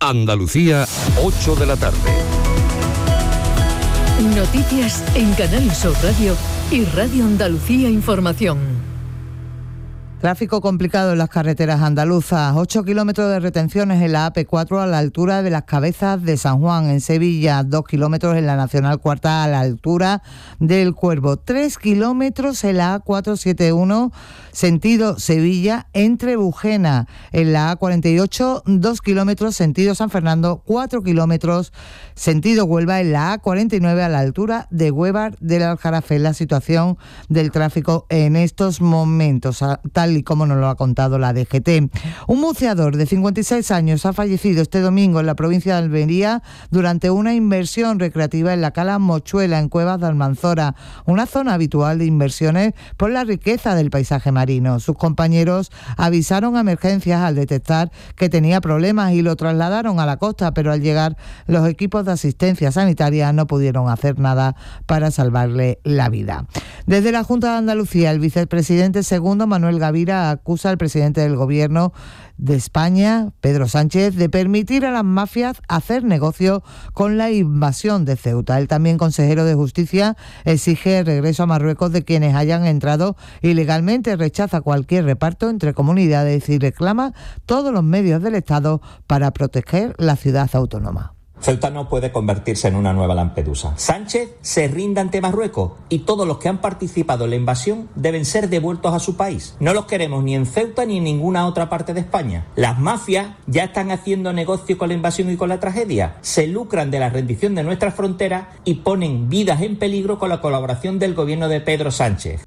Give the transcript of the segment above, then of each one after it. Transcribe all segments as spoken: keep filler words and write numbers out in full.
Andalucía, ocho de la tarde. Noticias en Canal Sur Radio y Radio Andalucía Información. Tráfico complicado en las carreteras andaluzas. ocho kilómetros de retenciones en la A P cuatro a la altura de las Cabezas de San Juan. En Sevilla, dos kilómetros en la Nacional Cuarta a la altura del Cuervo. tres kilómetros en la A cuatrocientos setenta y uno, sentido Sevilla, entre Bujena. En la A cuarenta y ocho, dos kilómetros, sentido San Fernando. cuatro kilómetros, sentido Huelva, en la A cuarenta y nueve a la altura de Huevar del Aljarafe. La situación del tráfico en estos momentos, tal y como nos lo ha contado la D G T. Un buceador de cincuenta y seis años ha fallecido este domingo en la provincia de Almería durante una inversión recreativa en la cala Mochuela, en Cuevas de Almanzora, una zona habitual de inversiones por la riqueza del paisaje marino. Sus compañeros avisaron a emergencias al detectar que tenía problemas y lo trasladaron a la costa, pero al llegar los equipos de asistencia sanitaria no pudieron hacer nada para salvarle la vida. Desde la Junta de Andalucía, el vicepresidente segundo, Manuel Gavira, acusa al presidente del Gobierno de España, Pedro Sánchez, de permitir a las mafias hacer negocio con la invasión de Ceuta. El también consejero de Justicia exige el regreso a Marruecos de quienes hayan entrado ilegalmente, rechaza cualquier reparto entre comunidades y reclama todos los medios del Estado para proteger la ciudad autónoma. Ceuta no puede convertirse en una nueva Lampedusa. Sánchez se rinde ante Marruecos y todos los que han participado en la invasión deben ser devueltos a su país. No los queremos ni en Ceuta ni en ninguna otra parte de España. Las mafias ya están haciendo negocio con la invasión y con la tragedia. Se lucran de la rendición de nuestras fronteras y ponen vidas en peligro con la colaboración del gobierno de Pedro Sánchez.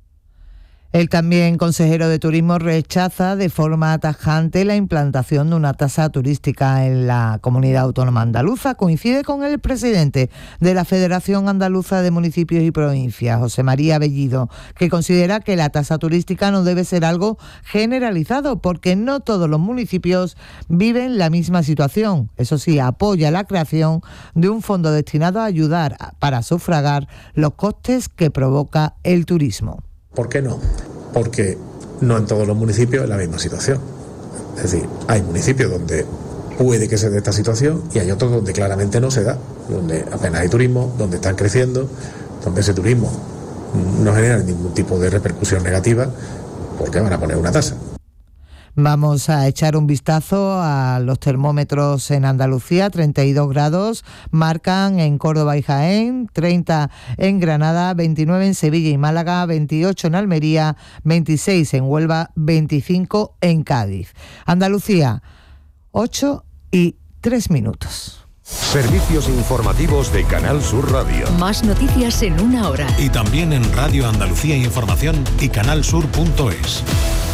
El también consejero de Turismo rechaza de forma tajante la implantación de una tasa turística en la comunidad autónoma andaluza. Coincide con el presidente de la Federación Andaluza de Municipios y Provincias, José María Bellido, que considera que la tasa turística no debe ser algo generalizado porque no todos los municipios viven la misma situación. Eso sí, apoya la creación de un fondo destinado a ayudar para sufragar los costes que provoca el turismo. ¿Por qué no? Porque no en todos los municipios es la misma situación. Es decir, hay municipios donde puede que se dé esta situación y hay otros donde claramente no se da, donde apenas hay turismo, donde están creciendo, donde ese turismo no genera ningún tipo de repercusión negativa, porque van a poner una tasa. Vamos a echar un vistazo a los termómetros en Andalucía. treinta y dos grados marcan en Córdoba y Jaén, treinta en Granada, veintinueve en Sevilla y Málaga, veintiocho en Almería, veintiséis en Huelva, veinticinco en Cádiz. Andalucía, ocho y tres minutos. Servicios informativos de Canal Sur Radio. Más noticias en una hora. Y también en Radio Andalucía Información y canal sur punto es.